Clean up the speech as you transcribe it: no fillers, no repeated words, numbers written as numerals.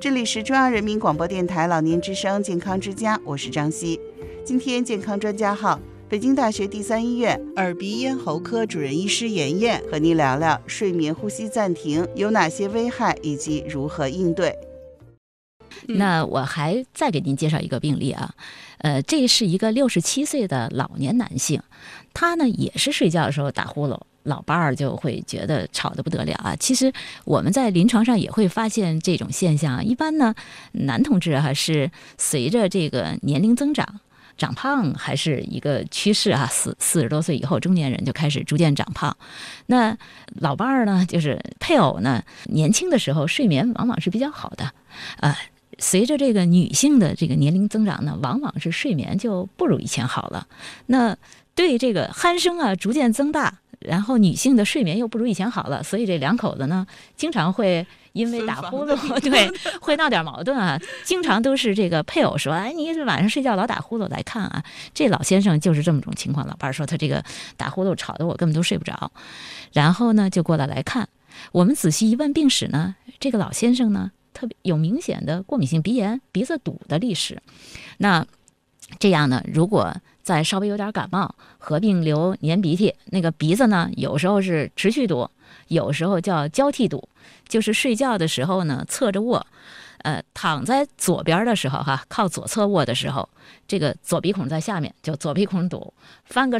这里是中央人民广播电台老年之声健康之家，我是张希。今天健康专家号，北京大学第三医院耳鼻咽喉科主任医师妍妍和您聊聊睡眠呼吸暂停有哪些危害以及如何应对。 那我还再给您介绍一个病例啊，这是一个67岁的老年男性，他呢也是睡觉的时候打呼噜，老伴儿就会觉得吵得不得了啊。其实我们在临床上也会发现这种现象，一般呢男同志是随着这个年龄增长，长胖还是一个趋势啊，40多岁以后中年人就开始逐渐长胖。那老伴儿呢，就是配偶呢，年轻的时候睡眠往往是比较好的，随着这个女性的这个年龄增长呢，往往是睡眠就不如以前好了。那对这个鼾声逐渐增大，然后女性的睡眠又不如以前好了，所以这两口子呢，经常会因为打呼噜，对，会闹点矛盾啊。经常都是这个配偶说：“哎，你这晚上睡觉老打呼噜，来看啊。”这老先生就是这么种情况，老伴说他这个打呼噜吵得我根本都睡不着，然后呢就过来看。我们仔细一问病史呢，这个老先生呢特别有明显的过敏性鼻炎、鼻子堵的历史。那这样呢，如果再稍微有点感冒，合并流黏鼻涕，那个鼻子呢，有时候是持续堵，有时候叫交替堵，就是睡觉的时候呢侧着卧，躺在左边的时候靠左侧卧的时候，这个左鼻孔在下面，就左鼻孔堵，翻个